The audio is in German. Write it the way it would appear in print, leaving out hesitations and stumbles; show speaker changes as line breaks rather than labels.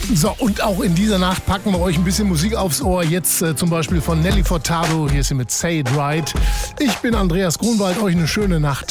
So, und auch in dieser Nacht packen wir euch ein bisschen Musik aufs Ohr. Jetzt zum Beispiel von Nelly Furtado. Hier ist sie mit Say It Right. Ich bin Andreas Grunwald. Euch eine schöne Nacht.